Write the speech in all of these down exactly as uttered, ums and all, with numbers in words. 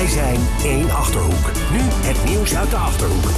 Wij zijn één Achterhoek. Nu het nieuws uit de Achterhoek.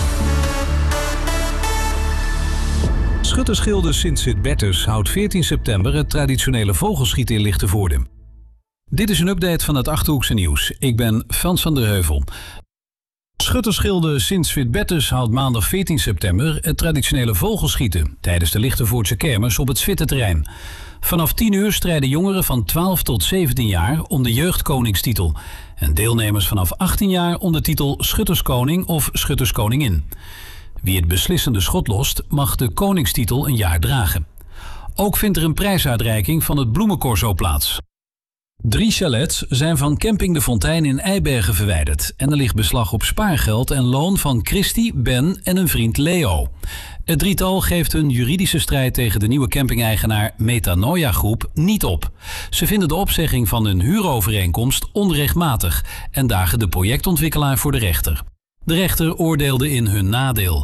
Schuttersgilde Sint-Sitbertus houdt veertien september het traditionele vogelschieten in Lichtenvoorde. Dit is een update van het Achterhoekse nieuws. Ik ben Frans van der Heuvel. Schuttersgilde Sint-Sitbertus houdt maandag veertien september het traditionele vogelschieten tijdens de Lichtenvoordse kermis op het Zwitterterrein. Vanaf tien uur strijden jongeren van twaalf tot zeventien jaar om de jeugdkoningstitel en deelnemers vanaf achttien jaar om de titel Schutterskoning of Schutterskoningin. Wie het beslissende schot lost, mag de koningstitel een jaar dragen. Ook vindt er een prijsuitreiking van het Bloemencorso plaats. Drie chalets zijn van camping De Fontein in Eibergen verwijderd en er ligt beslag op spaargeld en loon van Christy, Ben en een vriend Leo. Het drietal geeft hun juridische strijd tegen de nieuwe camping-eigenaar Metanoia Groep niet op. Ze vinden de opzegging van hun huurovereenkomst onrechtmatig en dagen de projectontwikkelaar voor de rechter. De rechter oordeelde in hun nadeel.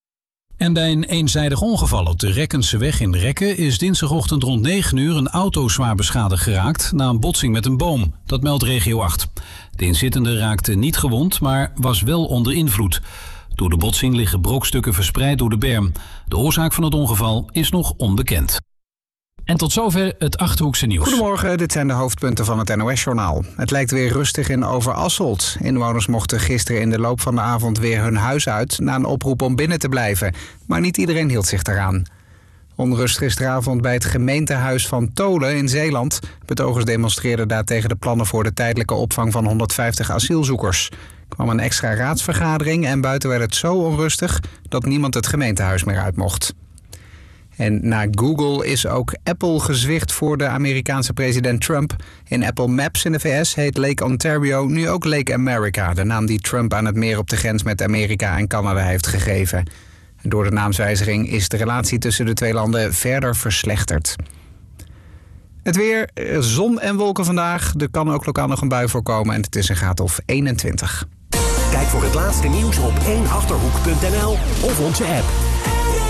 En bij een eenzijdig ongeval op de Rekkenseweg in Rekken is dinsdagochtend rond negen uur een auto zwaar beschadigd geraakt na een botsing met een boom. Dat meldt regio acht. De inzittende raakte niet gewond, maar was wel onder invloed. Door de botsing liggen brokstukken verspreid door de berm. De oorzaak van het ongeval is nog onbekend. En tot zover het Achterhoekse nieuws. Goedemorgen, dit zijn de hoofdpunten van het N O S-journaal. Het lijkt weer rustig in Overasselt. Inwoners mochten gisteren in de loop van de avond weer hun huis uit na een oproep om binnen te blijven. Maar niet iedereen hield zich daaraan. Onrust gisteravond bij het gemeentehuis van Tolen in Zeeland. Betogers demonstreerden daar tegen de plannen voor de tijdelijke opvang van honderdvijftig asielzoekers. Er kwam een extra raadsvergadering en buiten werd het zo onrustig dat niemand het gemeentehuis meer uit mocht. En na Google is ook Apple gezwicht voor de Amerikaanse president Trump. In Apple Maps in de V S heet Lake Ontario nu ook Lake America, de naam die Trump aan het meer op de grens met Amerika en Canada heeft gegeven. Door de naamswijziging is de relatie tussen de twee landen verder verslechterd. Het weer, zon en wolken vandaag. Er kan ook lokaal nog een bui voorkomen en het is een graad of eenentwintig. Kijk voor het laatste nieuws op één achterhoek punt n l of onze app.